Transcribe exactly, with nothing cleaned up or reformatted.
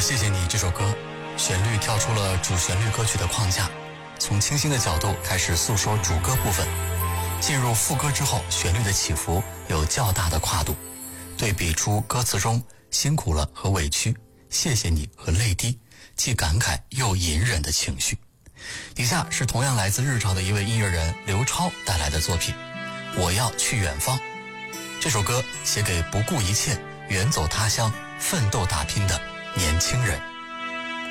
谢谢你这首歌，旋律跳出了主旋律歌曲的框架，从清新的角度开始诉说主歌部分，进入副歌之后，旋律的起伏有较大的跨度，对比出歌词中辛苦了和委屈，谢谢你和泪滴，既感慨又隐忍的情绪。以下是同样来自日朝的一位音乐人刘超带来的作品《我要去远方》。这首歌写给不顾一切远走他乡奋斗打拼的年轻人。